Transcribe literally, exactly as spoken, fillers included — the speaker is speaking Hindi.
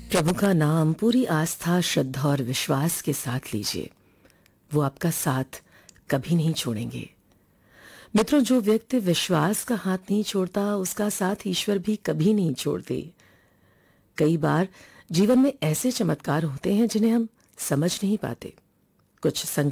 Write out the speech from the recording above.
प्रभु का नाम पूरी आस्था, श्रद्धा और विश्वास के साथ लीजिए। वो आपका साथ कभी नहीं छोड़ेंगे। मित्रों, जो व्यक्ति विश्वास का हाथ नहीं छोड़ता, उसका साथ ईश्वर भी कभी नहीं छोड़ते। कई बार जीवन में ऐसे चमत्कार होते हैं जिन्हें हम समझ नहीं पाते। कुछ